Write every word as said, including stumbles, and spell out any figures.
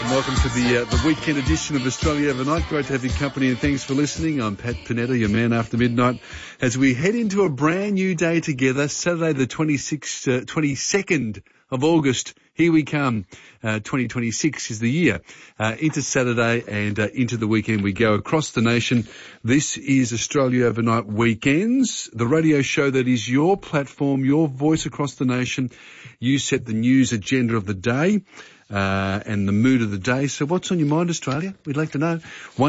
welcome to the uh, the weekend edition of Australia Overnight. Great to have your company and thanks for listening. I'm Pat Panetta, your man after midnight, as we head into a brand new day together, Saturday the twenty-sixth, uh, twenty-second of August. Here we come. Uh, twenty twenty-six is the year. Uh, into Saturday and uh, into the weekend we go across the nation. This is Australia Overnight Weekends, the radio show that is your platform, your voice across the nation. You set the news agenda of the day. Uh, and the mood of the day. So what's on your mind, Australia? We'd like to know. One